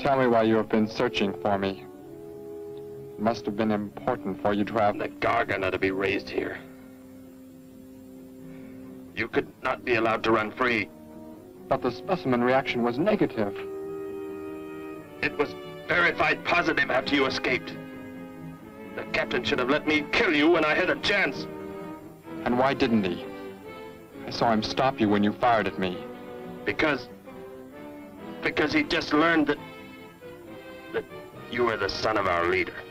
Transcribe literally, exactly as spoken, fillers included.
Tell me why you have been searching for me. It must have been important for you to have... The Gargant to be raised here. You could not be allowed to run free. But the specimen reaction was negative. It was verified positive after you escaped. The captain should have let me kill you when I had a chance. And why didn't he? I saw him stop you when you fired at me. Because... Because he just learned that... that you were the son of our leader.